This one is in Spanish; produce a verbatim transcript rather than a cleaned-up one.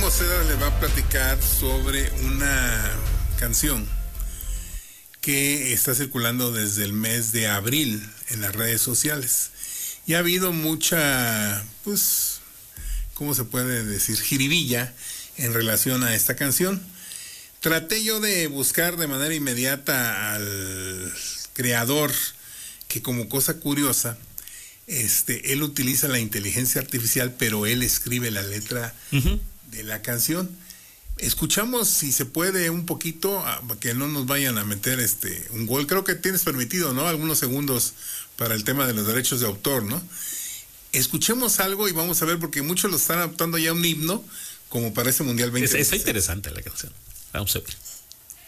Ceda le va a platicar sobre una canción que está circulando desde el mes de abril en las redes sociales. Y ha habido mucha, pues, ¿cómo se puede decir? Jiribilla en relación a esta canción. Traté yo de buscar de manera inmediata al creador, que como cosa curiosa, este, él utiliza la inteligencia artificial, pero él escribe la letra uh-huh. de la canción. Escuchamos, si se puede, un poquito, que no nos vayan a meter este un gol. Creo que tienes permitido, ¿no? Algunos segundos para el tema de los derechos de autor, ¿no? Escuchemos algo y vamos a ver, porque muchos lo están adaptando ya un himno, como para ese Mundial veinte. Es, está interesante la canción. Vamos a ver.